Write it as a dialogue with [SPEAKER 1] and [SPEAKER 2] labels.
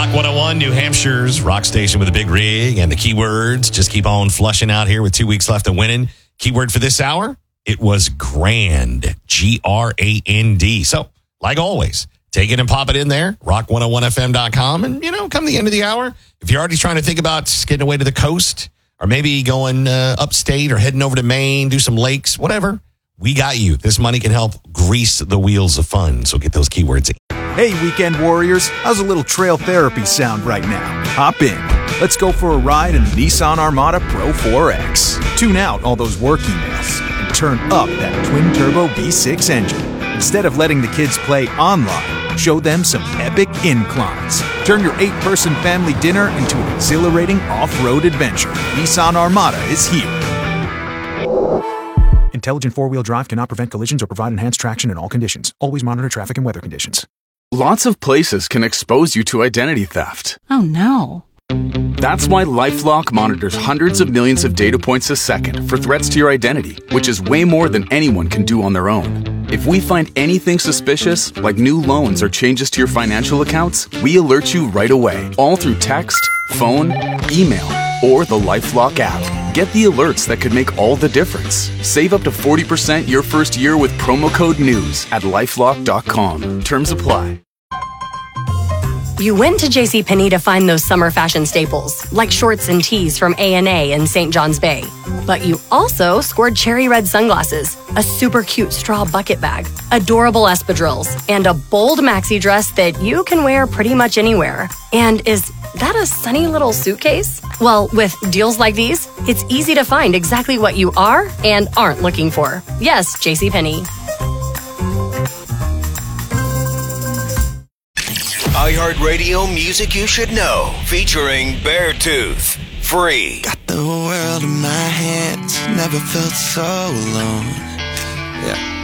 [SPEAKER 1] Rock 101, New Hampshire's rock station with a big rig, and the keywords just keep on flushing out here with 2 weeks left of winning. Keyword for this hour, it was grand, G-R-A-N-D. So, like always, take it and pop it in there, rock101fm.com. And, come the end of the hour, if you're already trying to think about getting away to the coast or maybe going upstate or heading over to Maine, do some lakes, whatever, we got you. This money can help grease the wheels of fun. So get those keywords in.
[SPEAKER 2] Hey, weekend warriors, how's a little trail therapy sound right now? Hop in. Let's go for a ride in the Nissan Armada Pro 4X. Tune out all those work emails and turn up that twin-turbo V6 engine. Instead of letting the kids play online, show them some epic inclines. Turn your 8-person family dinner into an exhilarating off-road adventure. Nissan Armada is here. Intelligent four-wheel drive cannot prevent collisions or provide enhanced traction in all conditions. Always monitor traffic and weather conditions.
[SPEAKER 3] Lots of places can expose you to identity theft.
[SPEAKER 4] Oh, no.
[SPEAKER 3] That's why LifeLock monitors hundreds of millions of data points a second for threats to your identity, which is way more than anyone can do on their own. If we find anything suspicious, like new loans or changes to your financial accounts, we alert you right away, all through text, phone, email, or the LifeLock app. Get the alerts that could make all the difference. Save up to 40% your first year with promo code NEWS at LifeLock.com. Terms apply.
[SPEAKER 5] You went to JCPenney to find those summer fashion staples, like shorts and tees from A&A in St. John's Bay. But you also scored cherry red sunglasses, a super cute straw bucket bag, adorable espadrilles, and a bold maxi dress that you can wear pretty much anywhere. And is that a sunny little suitcase? Well, with deals like these, it's easy to find exactly what you are and aren't looking for. Yes, JCPenney.
[SPEAKER 6] iHeartRadio Music You Should Know, featuring Beartooth. Free.
[SPEAKER 7] Got the world in my hands, never felt so alone. Yeah.